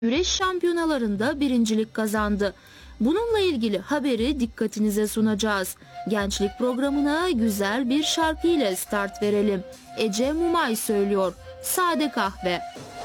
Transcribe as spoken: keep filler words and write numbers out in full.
güreş şampiyonalarında birincilik kazandı. Bununla ilgili haberi dikkatinize sunacağız. Gençlik programına güzel bir şarkı ile start verelim. Ece Mumay söylüyor. Sade Kahve.